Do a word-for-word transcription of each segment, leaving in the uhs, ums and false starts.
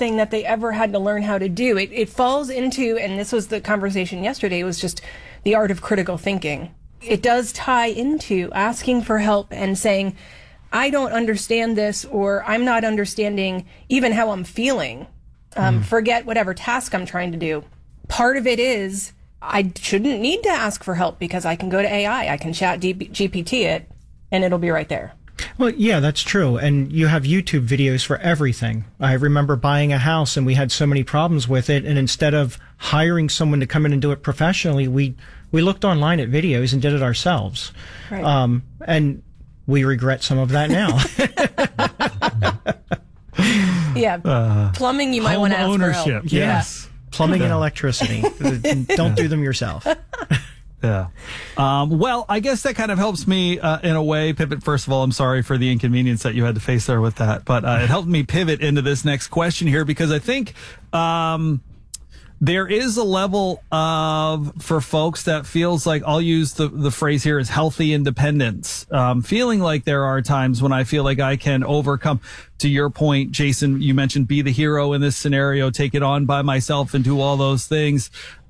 thing that they ever had to learn how to do. It, it falls into, and this was the conversation yesterday, it was just the art of critical thinking. It does tie into asking for help and saying, I don't understand this, or I'm not understanding even how I'm feeling. Um, mm. Forget whatever task I'm trying to do. Part of it is I shouldn't need to ask for help because I can go to A I. I can chat G P T it, and it'll be right there. Well, yeah, that's true. And you have YouTube videos for everything. I remember buying a house and we had so many problems with it. And instead of hiring someone to come in and do it professionally, we, we looked online at videos and did it ourselves. Right. Um, and we regret some of that now. Yeah. Uh, Plumbing, you might want to ask ownership. for help. Yes. Yeah. Plumbing and electricity. Don't do them yourself. Yeah. Um, well, I guess that kind of helps me uh, in a way pivot. First of all, I'm sorry for the inconvenience that you had to face there with that, but uh, it helped me pivot into this next question here because I think um, there is a level of, for folks that feels like, I'll use the, the phrase here is healthy independence, um, feeling like there are times when I feel like I can overcome. To your point, Jason, you mentioned be the hero in this scenario, take it on by myself and do all those things.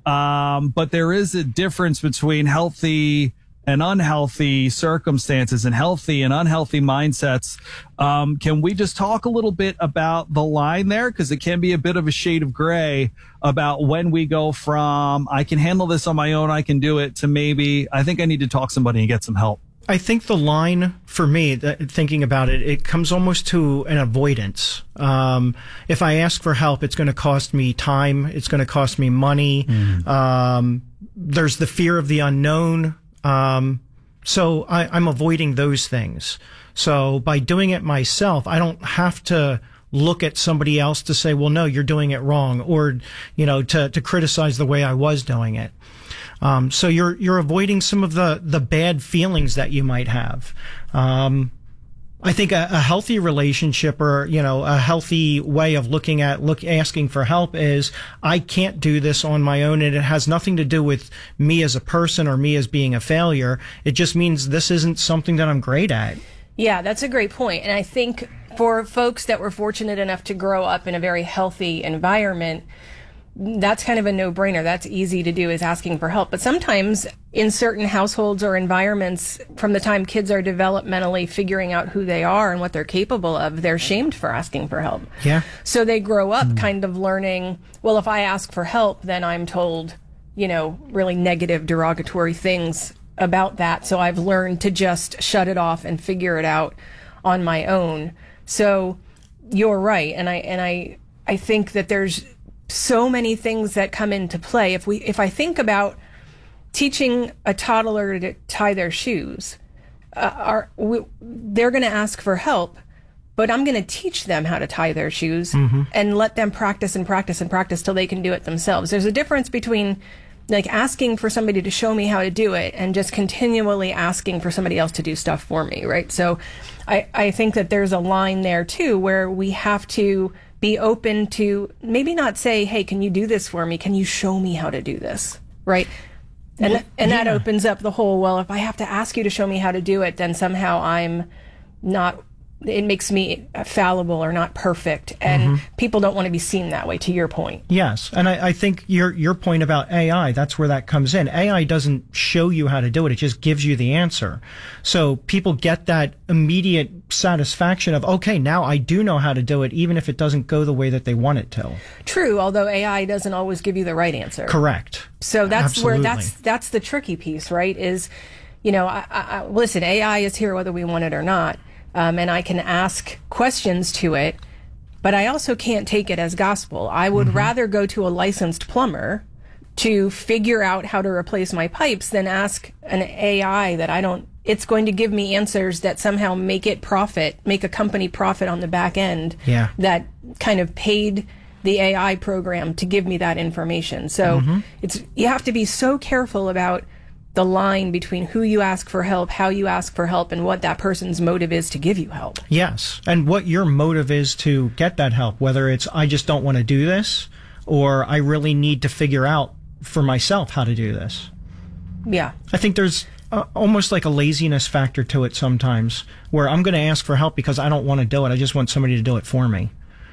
Um, but there is a difference between healthy and unhealthy circumstances and healthy and unhealthy mindsets. Um, can we just talk a little bit about the line there? Because it can be a bit of a shade of gray about when we go from I can handle this on my own, I can do it, to maybe I think I need to talk to somebody and get some help. I think the line for me, that, thinking about it, it comes almost to an avoidance. Um, if I ask for help, it's going to cost me time. It's going to cost me money. Mm. Um, there's the fear of the unknown. Um, so I, I'm avoiding those things. So by doing it myself, I don't have to look at somebody else to say, well, no, you're doing it wrong, or, you know, to, to criticize the way I was doing it. Um, so you're, you're avoiding some of the, the bad feelings that you might have. Um, I think a, a healthy relationship, or, you know, a healthy way of looking at, look, asking for help is, I can't do this on my own, and it has nothing to do with me as a person or me as being a failure. It just means this isn't something that I'm great at. Yeah, that's a great point. And I think for folks that were fortunate enough to grow up in a very healthy environment, that's kind of a no-brainer. That's easy to do, is asking for help. But sometimes in certain households or environments, from the time kids are developmentally figuring out who they are and what they're capable of, they're shamed for asking for help. Yeah. So they grow up mm. kind of learning, well, if I ask for help, then I'm told, you know, really negative, derogatory things about that. So I've learned to just shut it off and figure it out on my own. So you're right. And I, and I, I think that there's so many things that come into play. If we, if I think about teaching a toddler to tie their shoes, uh, are we, they're going to ask for help, but I'm going to teach them how to tie their shoes mm-hmm. and let them practice and practice and practice till they can do it themselves. There's a difference between like asking for somebody to show me how to do it and just continually asking for somebody else to do stuff for me, right? So I, I think that there's a line there too, where we have to be open to maybe not say, hey, can you do this for me? Can you show me how to do this? Right? And, well, and yeah. that opens up the whole, well, if I have to ask you to show me how to do it, then somehow I'm not, it makes me fallible or not perfect. And mm-hmm. people don't want to be seen that way, to your point. Yes. And I, I think your your point about A I, that's where that comes in. A I doesn't show you how to do it. It just gives you the answer. So people get that immediate satisfaction of, okay, now I do know how to do it, even if it doesn't go the way that they want it to. True, although A I doesn't always give you the right answer. Correct. So that's Absolutely. where that's that's the tricky piece, right? Is, you know, I, I, listen, A I is here whether we want it or not. Um, and I can ask questions to it, but I also can't take it as gospel. I would mm-hmm. rather go to a licensed plumber to figure out how to replace my pipes than ask an A I that I don't, it's going to give me answers that somehow make it profit, make a company profit on the back end yeah. that kind of paid the A I program to give me that information. So mm-hmm. it's, you have to be so careful about the line between who you ask for help, how you ask for help, and what that person's motive is to give you help. Yes, and what your motive is to get that help, whether it's I just don't want to do this, or I really need to figure out for myself how to do this. Yeah. I think there's uh, almost like a laziness factor to it sometimes, where I'm going to ask for help because I don't want to do it. I just want somebody to do it for me.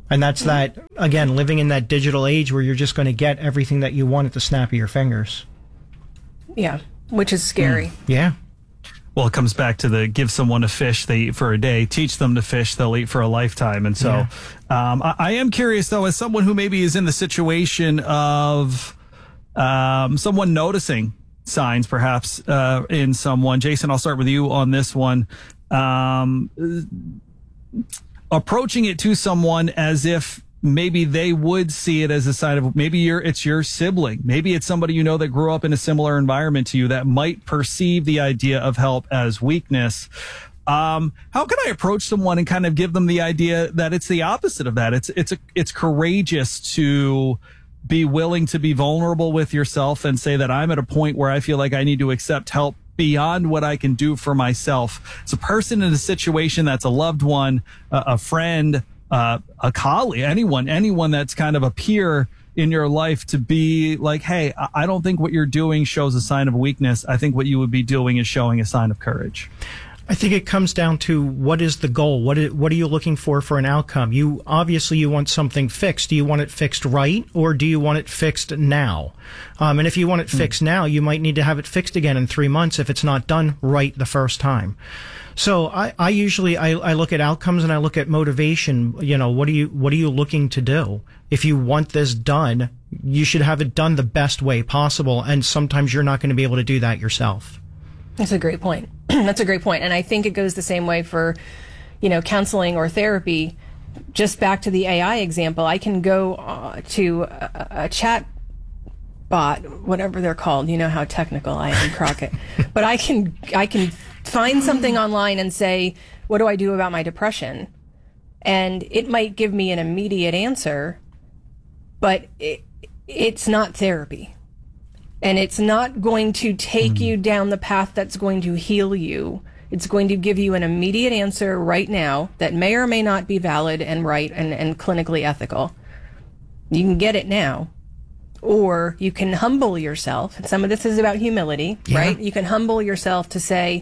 And that's that, again, living in that digital age where you're just going to get everything that you want at the snap of your fingers. Yeah, which is scary. Mm. Yeah. Well, it comes back to the give someone a fish, they eat for a day. Teach them to fish, they'll eat for a lifetime. And so yeah. um, I, I am curious, though, as someone who maybe is in the situation of um, someone noticing signs, perhaps, uh, in someone. Jason, I'll start with you on this one. Um, approaching it to someone as if maybe they would see it as a sign of, maybe you're, it's your sibling. Maybe it's somebody you know that grew up in a similar environment to you that might perceive the idea of help as weakness. Um, how can I approach someone and kind of give them the idea that it's the opposite of that? It's, it's, a, it's courageous to be willing to be vulnerable with yourself and say that I'm at a point where I feel like I need to accept help beyond what I can do for myself. It's a person in a situation that's a loved one, a, a friend, uh, a colleague, anyone, anyone that's kind of a peer in your life to be like, hey, I don't think what you're doing shows a sign of weakness. I think what you would be doing is showing a sign of courage. I think it comes down to what is the goal? What is, what are you looking for for an outcome? You obviously you want something fixed. Do you want it fixed right, or do you want it fixed now? Um, and if you want it fixed mm. now, you might need to have it fixed again in three months if it's not done right the first time. So I, I usually I, I look at outcomes and I look at motivation. You know, what are you what are you looking to do? If you want this done, you should have it done the best way possible. And sometimes you're not going to be able to do that yourself. That's a great point. That's a great point. And I think it goes the same way for, you know, counseling or therapy. Just back to the A I example, I can go uh, to a, a chat bot, whatever they're called. You know how technical I am, Crockett. But I can I can find something online and say, what do I do about my depression? And it might give me an immediate answer, but it, it's not therapy. And it's not going to take mm. you down the path that's going to heal you. It's going to give you an immediate answer right now that may or may not be valid and right and, and clinically ethical. You can get it now. Or you can humble yourself. And some of this is about humility, yeah. right? You can humble yourself to say,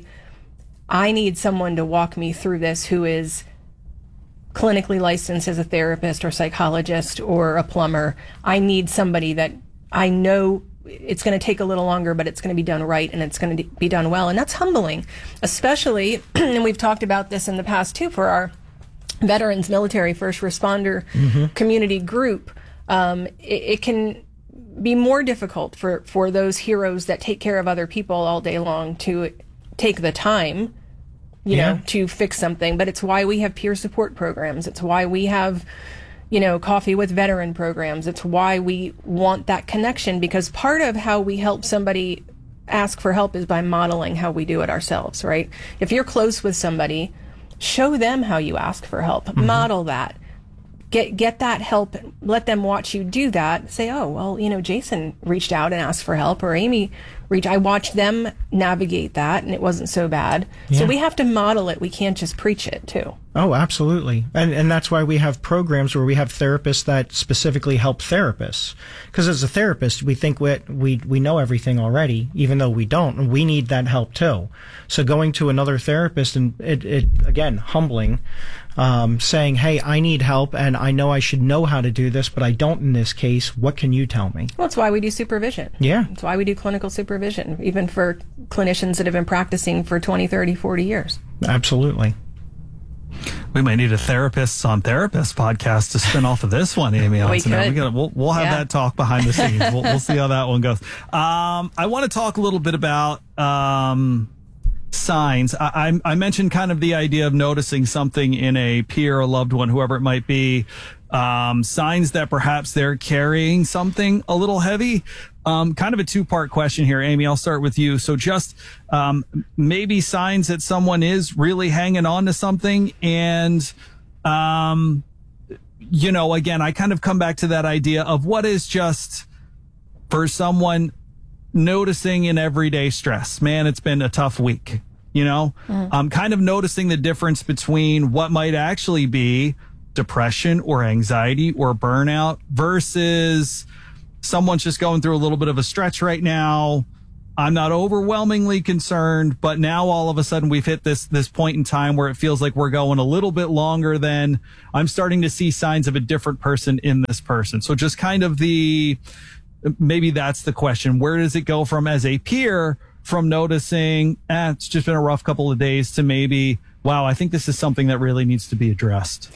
I need someone to walk me through this who is clinically licensed as a therapist or psychologist or a plumber. I need somebody that I know it's going to take a little longer, but it's going to be done right and it's going to be done well. And that's humbling, especially, and we've talked about this in the past too, for our veterans, military, first responder mm-hmm. community group. Um, it, it can be more difficult for, for those heroes that take care of other people all day long to take the time, you yeah. know, to fix something. But it's why we have peer support programs. It's why we have, you know, coffee with veteran programs. It's why we want that connection, because part of how we help somebody ask for help is by modeling how we do it ourselves, right? If you're close with somebody, show them how you ask for help. Mm-hmm. Model that. Get get that help. Let them watch you do that. Say, oh, well, you know, Jason reached out and asked for help, or Amy reached. I watched them navigate that, and it wasn't so bad. Yeah. So we have to model it. We can't just preach it, too. Oh, absolutely. And and that's why we have programs where we have therapists that specifically help therapists. Because as a therapist, we think we, we we know everything already, even though we don't. And we need that help, too. So going to another therapist, and it, it again, humbling, um, saying, hey, I need help, and I know I should know how to do this, but I don't in this case. What can you tell me? Well, that's why we do supervision. Yeah. That's why we do clinical supervision, even for clinicians that have been practicing for twenty, thirty, forty years. Absolutely. We might need a Therapists on Therapists podcast to spin off of this one, Amy. we could. We gotta, we'll, we'll have yeah. that talk behind the scenes. We'll, we'll see how that one goes. Um, I want to talk a little bit about um, signs. I, I, I mentioned kind of the idea of noticing something in a peer, a loved one, whoever it might be. Um, signs that perhaps they're carrying something a little heavy. Um, kind of a two-part question here, Amy. I'll start with you. So just um, maybe signs that someone is really hanging on to something. And, um, you know, again, I kind of come back to that idea of what is just for someone noticing an everyday stress. Man, it's been a tough week, you know, mm. um, kind of noticing the difference between what might actually be depression or anxiety or burnout versus someone's just going through a little bit of a stretch right now. I'm not overwhelmingly concerned, but now all of a sudden we've hit this this point in time where it feels like we're going a little bit longer than I'm starting to see signs of a different person in this person. So just kind of the, maybe that's the question. Where does it go from as a peer from noticing, eh, it's just been a rough couple of days to maybe, wow, I think this is something that really needs to be addressed?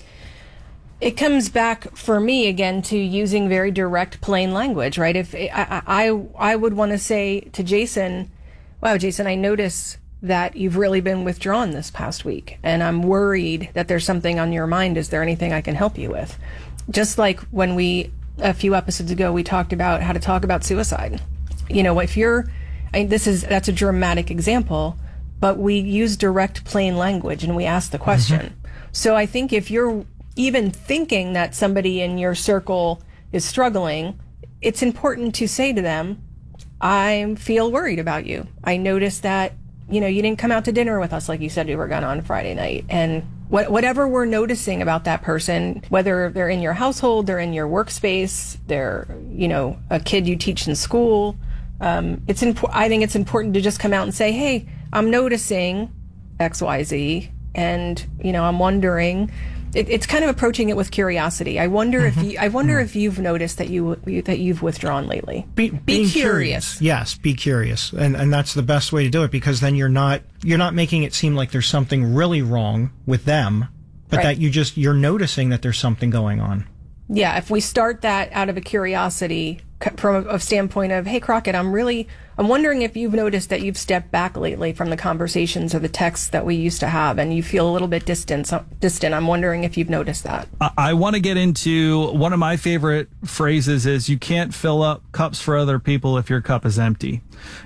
It comes back for me again to using very direct, plain language, right? If I, I, I would want to say to Jason, wow, Jason, I notice that you've really been withdrawn this past week, and I'm worried that there's something on your mind. Is there anything I can help you with? Just like when we, a few episodes ago, we talked about how to talk about suicide. You know, if you're, I mean, this is, that's a dramatic example, but we use direct, plain language and we ask the question. Mm-hmm. So I think if you're even thinking that somebody in your circle is struggling, it's important to say to them, I feel worried about you. I noticed that, you know, you didn't come out to dinner with us like you said you were going to on Friday night. And what, whatever we're noticing about that person, whether they're in your household, they're in your workspace, they're, you know, a kid you teach in school, um, it's impo- I think it's important to just come out and say, hey, I'm noticing X Y Z, and, you know, I'm wondering. It, it's kind of approaching it with curiosity. I wonder mm-hmm. if you, I wonder mm-hmm. if you've noticed that you that you've withdrawn lately. Be, be curious. curious. Yes, be curious, and and that's the best way to do it, because then you're not you're not making it seem like there's something really wrong with them, but right. that you just you're noticing that there's something going on. Yeah, if we start that out of a curiosity from a, a standpoint of, hey, Crockett, I'm really, I'm wondering if you've noticed that you've stepped back lately from the conversations or the texts that we used to have, and you feel a little bit distant. Distant. I'm wondering if you've noticed that. I, I want to get into one of my favorite phrases is you can't fill up cups for other people if your cup is empty.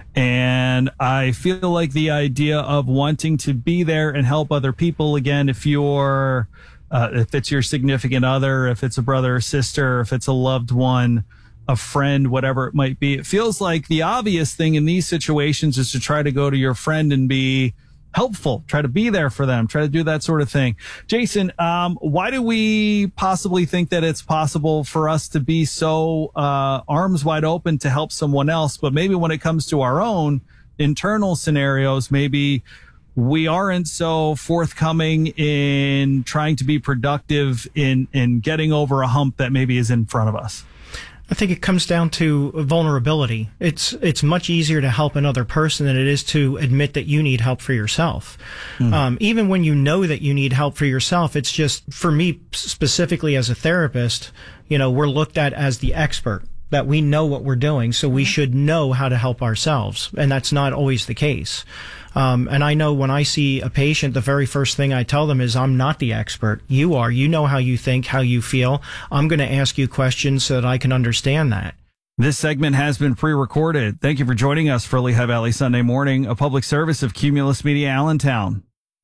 And I feel like the idea of wanting to be there and help other people, again, if you're, uh, if it's your significant other, if it's a brother or sister, if it's a loved one, a friend, whatever it might be, it feels like the obvious thing in these situations is to try to go to your friend and be helpful, try to be there for them, try to do that sort of thing. Jason, um, why do we possibly think that it's possible for us to be so uh, arms wide open to help someone else, but maybe when it comes to our own internal scenarios, maybe we aren't so forthcoming in trying to be productive in, in getting over a hump that maybe is in front of us? I think it comes down to vulnerability. It's it's much easier to help another person than it is to admit that you need help for yourself. Mm. Um, even when you know that you need help for yourself, it's just, for me specifically as a therapist, you know, we're looked at as the expert, that we know what we're doing, so we should know how to help ourselves. And that's not always the case. Um, and I know when I see a patient, the very first thing I tell them is, I'm not the expert. You are. You know how you think, how you feel. I'm going to ask you questions so that I can understand that. This segment has been pre-recorded. Thank you for joining us for Lehigh Valley Sunday Morning, a public service of Cumulus Media Allentown.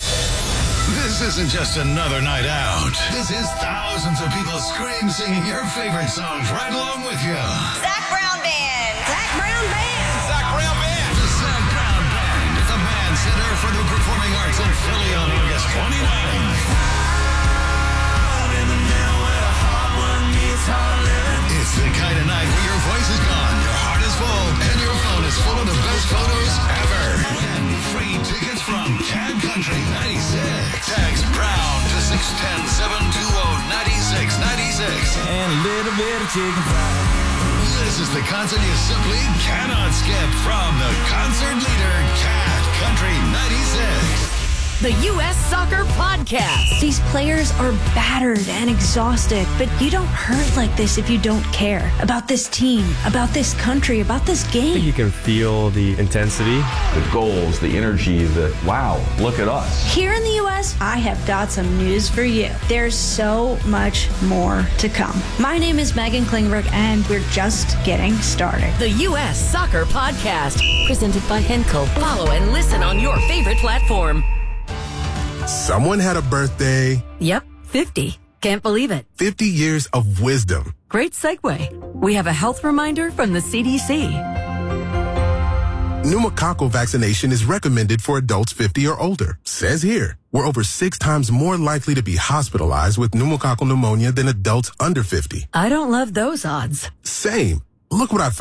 This isn't just another night out. This is thousands of people scream singing your favorite songs right along with you. Zach Brown Band. Zach Brown Band. Zach Brown Band. The Zach Brown Band at the Mann Center for the Performing Arts in Philly on August twenty-ninth. It's the kind of night where your voice is gone, your heart is full, and your phone is full of the best photos ever. And free tickets from Cad Country ninety-six. Text Brown to six one zero, seven two zero, nine six nine six. And a little bit of chicken fried. This is the concert you simply cannot skip from the concert leader, Cad Country ninety-six. The U S Soccer Podcast. These players are battered and exhausted, but you don't hurt like this if you don't care about this team, about this country, about this game. I think you can feel the intensity, the goals, the energy, the wow, look at us. Here in the U S, I have got some news for you. There's so much more to come. My name is Megan Klingberg, and we're just getting started. The U S Soccer Podcast, presented by Henkel. Follow and listen on your favorite platform. Someone had a birthday. Yep, fifty. Can't believe it. fifty years of wisdom. Great segue. We have a health reminder from the C D C. Pneumococcal vaccination is recommended for adults fifty or older. Says here, we're over six times more likely to be hospitalized with pneumococcal pneumonia than adults under fifty. I don't love those odds. Same. Look what I found.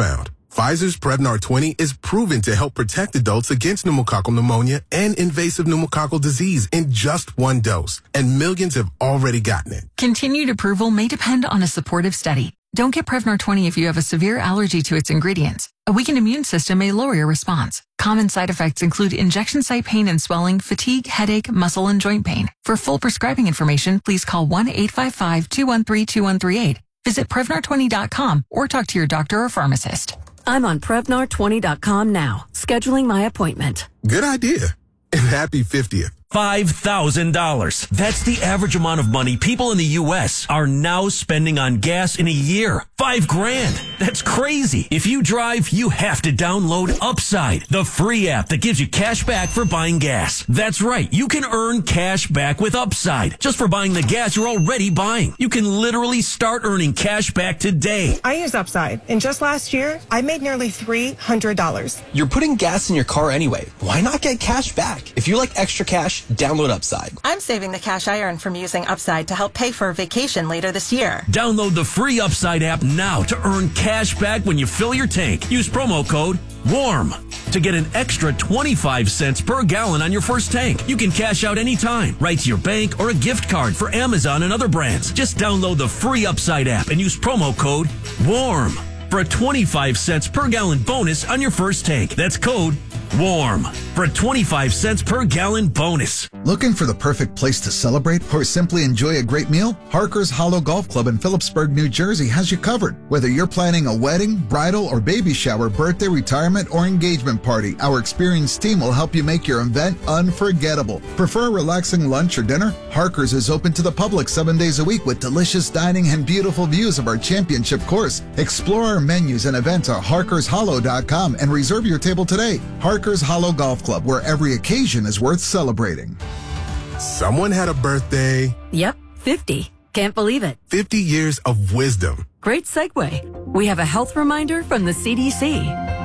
Pfizer's Prevnar twenty is proven to help protect adults against pneumococcal pneumonia and invasive pneumococcal disease in just one dose, and millions have already gotten it. Continued approval may depend on a supportive study. Don't get Prevnar twenty if you have a severe allergy to its ingredients. A weakened immune system may lower your response. Common side effects include injection site pain and swelling, fatigue, headache, muscle, and joint pain. For full prescribing information, please call one eight five five, two one three, two one three eight. Visit Prevnar twenty dot com or talk to your doctor or pharmacist. I'm on Prevnar twenty dot com now, scheduling my appointment. Good idea. And happy fiftieth. five thousand dollars. That's the average amount of money people in the U S are now spending on gas in a year. Five grand. That's crazy. If you drive, you have to download Upside, the free app that gives you cash back for buying gas. That's right. You can earn cash back with Upside just for buying the gas you're already buying. You can literally start earning cash back today. I use Upside, and just last year, I made nearly three hundred dollars. You're putting gas in your car anyway. Why not get cash back? If you like extra cash, download Upside. I'm saving the cash I earn from using Upside to help pay for a vacation later this year. Download the free Upside app now to earn cash back when you fill your tank. Use promo code WARM to get an extra twenty-five cents per gallon on your first tank. You can cash out anytime, right to your bank or a gift card for Amazon and other brands. Just download the free Upside app and use promo code WARM for a twenty-five cents per gallon bonus on your first tank. That's code WARM for a twenty-five cents per gallon bonus. Looking for the perfect place to celebrate or simply enjoy a great meal? Harker's Hollow Golf Club in Phillipsburg, New Jersey has you covered. Whether you're planning a wedding, bridal, or baby shower, birthday, retirement, or engagement party, our experienced team will help you make your event unforgettable. Prefer a relaxing lunch or dinner? Harker's is open to the public seven days a week with delicious dining and beautiful views of our championship course. Explore our menus and events at harkers hollow dot com and reserve your table today. Harker's Hollow Golf Club, where every occasion is worth celebrating. Someone had a birthday. Yep, fifty. Can't believe it. fifty years of wisdom. Great segue. We have a health reminder from the C D C.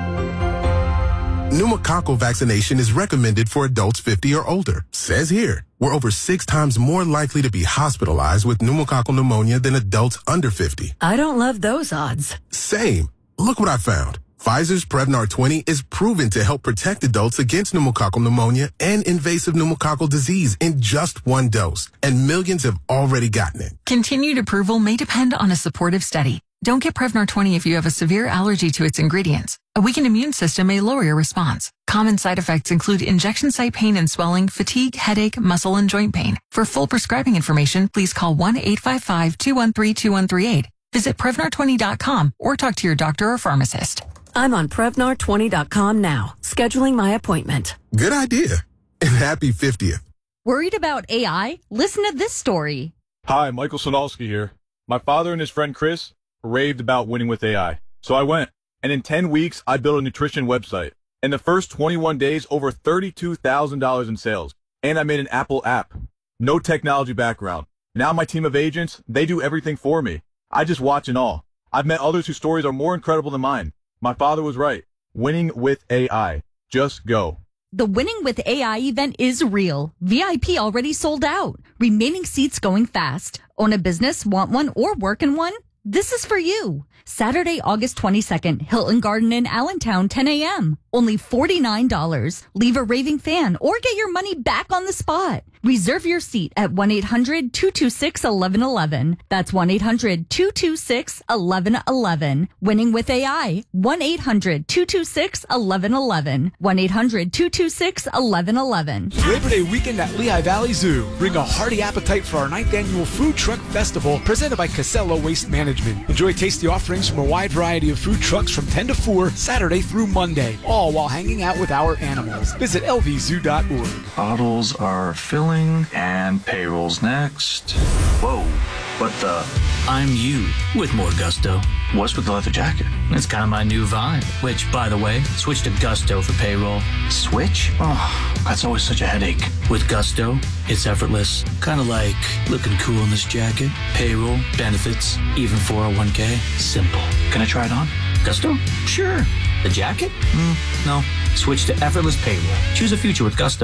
Pneumococcal vaccination is recommended for adults fifty or older. Says here, we're over six times more likely to be hospitalized with pneumococcal pneumonia than adults under fifty. I don't love those odds. Same. Look what I found. Pfizer's Prevnar twenty is proven to help protect adults against pneumococcal pneumonia and invasive pneumococcal disease in just one dose, and millions have already gotten it. Continued approval may depend on a supportive study. Don't get Prevnar twenty if you have a severe allergy to its ingredients. A weakened immune system may lower your response. Common side effects include injection site pain and swelling, fatigue, headache, muscle, and joint pain. For full prescribing information, please call one eight five five, two one three, two one three eight. Visit Prevnar twenty dot com or talk to your doctor or pharmacist. I'm on Prevnar twenty dot com now, scheduling my appointment. Good idea. And happy fiftieth. Worried about A I? Listen to this story. Hi, Michael Sonalski here. My father and his friend Chris raved about winning with A I. So I went. And in ten weeks, I built a nutrition website. In the first twenty-one days, over thirty-two thousand dollars in sales. And I made an Apple app. No technology background. Now my team of agents, they do everything for me. I just watch and all. I've met others whose stories are more incredible than mine. My father was right. Winning with A I. Just go. The Winning with A I event is real. V I P already sold out. Remaining seats going fast. Own a business, want one, or work in one? This is for you. Saturday, August twenty-second, Hilton Garden in Allentown, ten a.m. Only forty-nine dollars. Leave a raving fan or get your money back on the spot. Reserve your seat at one eight hundred, two two six, one one one one. That's one eight hundred, two two six, one one one one. Winning with A I. one eight hundred, two two six, one one one one. one eight hundred, two two six, one one one one. Labor Day weekend at Lehigh Valley Zoo. Bring a hearty appetite for our ninth annual Food Truck Festival presented by Casella Waste Management. Enjoy tasty offerings from a wide variety of food trucks from ten to four, Saturday through Monday, all while hanging out with our animals. Visit L V zoo dot org. Bottles are filling and payroll's next. Whoa, what the? I'm you with more gusto. What's with the leather jacket? It's kind of my new vibe. Which, by the way, switch to Gusto for payroll. Switch? Oh, that's always such a headache. With Gusto, it's effortless. Kind of like looking cool in this jacket. Payroll, benefits, even four oh one k. Simple. Can I try it on? Gusto? Sure. The jacket? Mm, no. Switch to effortless payroll. Choose a future with Gusto.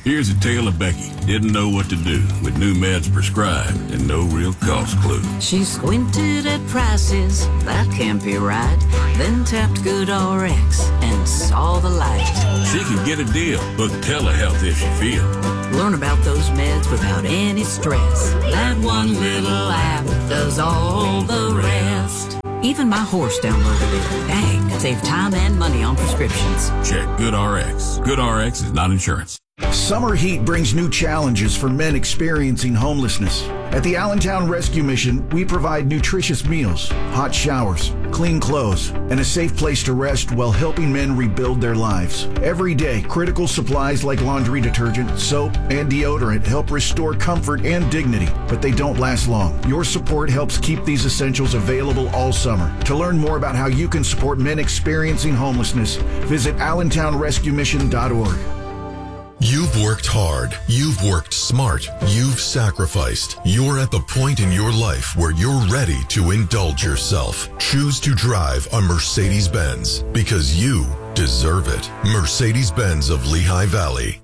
Here's a tale of Becky. Didn't know what to do with new meds prescribed and no real cost clue. She squinted at prices, that can't be right. Then tapped GoodRx and saw the light. She can get a deal, book telehealth if she feels. Learn about those meds without any stress. That one little app does all the rest. Even my horse downloaded it. Dang, save time and money on prescriptions. Check GoodRx. GoodRx is not insurance. Summer heat brings new challenges for men experiencing homelessness. At the Allentown Rescue Mission, we provide nutritious meals, hot showers, clean clothes, and a safe place to rest while helping men rebuild their lives. Every day, critical supplies like laundry detergent, soap, and deodorant help restore comfort and dignity, but they don't last long. Your support helps keep these essentials available all summer. To learn more about how you can support men experiencing homelessness, visit allentown rescue mission dot org. You've worked hard. You've worked smart. You've sacrificed. You're at the point in your life where you're ready to indulge yourself. Choose to drive a Mercedes-Benz because you deserve it. Mercedes-Benz of Lehigh Valley.